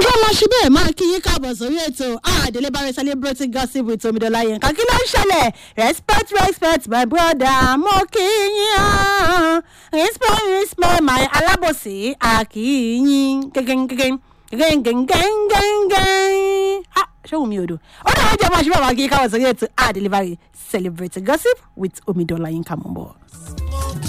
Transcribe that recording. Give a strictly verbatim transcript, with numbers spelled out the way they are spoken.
Omidola Shibe, ma ki yi káàbọ̀ sórí ètò. Ah, delivery celebrating gossip with Omidola Yinka. Kí ló ń ṣẹlẹ̀? Respect, respect, my brother. Mo kí yín. Respect, respect, my alábòsí. A kí yín. Gẹ́gẹ́ gẹ́gẹ́ gẹ́gẹ́ gẹ́gẹ́ gẹ́gẹ́. Ah, ṣé wù mí odò? Ó dáa jẹ́ máa ṣe bá wa kí yi káàbọ̀ sórí ètò. Ah, delivery celebrating gossip with Omidola Yinka Mumbo.